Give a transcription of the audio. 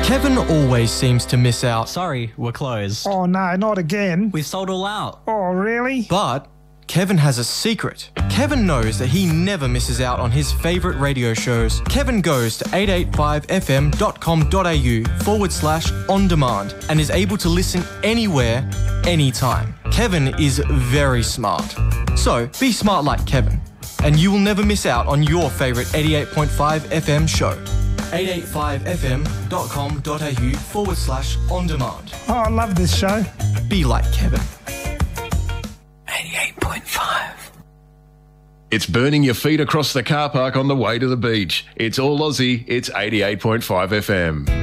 Kevin always seems to miss out. Sorry, we're closed. Oh no, not again. We've sold all out. Oh really? But Kevin has a secret. Kevin knows that he never misses out on his favourite radio shows. Kevin goes to 885fm.com.au/on-demand and is able to listen anywhere, anytime. Kevin is very smart. So be smart like Kevin, and you will never miss out on your favourite 88.5 FM show. 885fm.com.au/on-demand. Oh, I love this show. Be like Kevin. 88.5. It's burning your feet across the car park on the way to the beach. It's all Aussie. It's 88.5 FM.